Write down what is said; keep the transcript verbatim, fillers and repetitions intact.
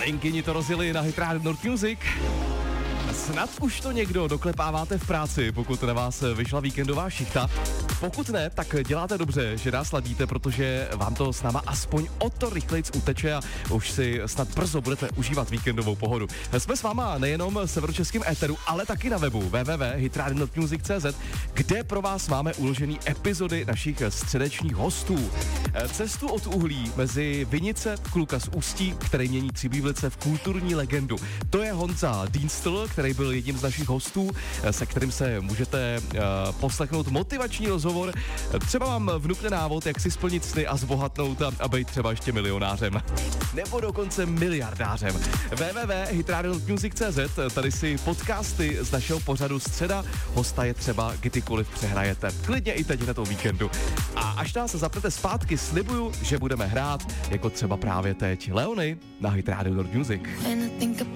Linkyni to rozjeli na Hit Radio Nord Music. Snad už to někdo doklepáváte v práci, pokud na vás vyšla víkendová šichta. Pokud ne, tak děláte dobře, že nás ladíte, protože vám to s náma aspoň o to rychlejc uteče a už si snad brzo budete užívat víkendovou pohodu. Jsme s váma nejenom v severočeském éteru, ale taky na webu w w w tečka hit radio dot music tečka c z, kde pro vás máme uložený epizody našich středečních hostů. Cestu od uhlí mezi Vinice, kluka z Ústí, který mění Třibílice v kulturní legendu. To je Honza Dienstl, který byl jedním z našich hostů, se kterým se můžete uh, poslechnout motivační rozhovor. Třeba vám vnukne návod, jak si splnit sny a zbohatnout a, a být třeba ještě milionářem. Nebo dokonce miliardářem. w w w tečka hit radio dot music tečka c z, tady si podcasty z našeho pořadu Středa, hosta je třeba kdykoliv přehrajete. Klidně i teď na tom víkendu. A až nás zapnete zpátky, slibuju, že budeme hrát, jako třeba právě teď. Leony na Hit Radio Nord Music.